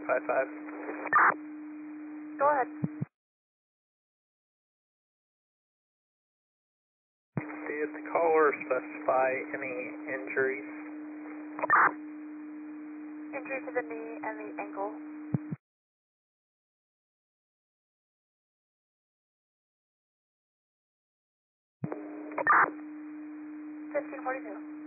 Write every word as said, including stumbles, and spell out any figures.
five five. Go ahead. Did the caller specify any injuries? Injury to the knee and the ankle. fifteen forty-two.